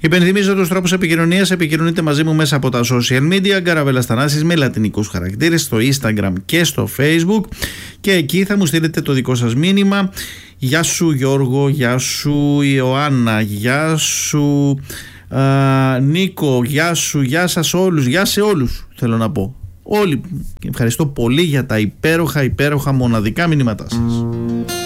Υπενθυμίζω τους τρόπους επικοινωνίας. Επικοινωνείτε μαζί μου μέσα από τα social media. Γκαραβέλας Θανάσης με λατινικούς χαρακτήρες στο Instagram και στο Facebook. Και εκεί θα μου στείλετε το δικό σας μήνυμα. Γεια σου Γιώργο, γεια σου Ιωάννα, γεια σου Νίκο, γεια σου, γεια σας όλους, γεια σε όλους θέλω να πω. Όλοι. Ευχαριστώ πολύ για τα υπέροχα μοναδικά μηνύματά σας.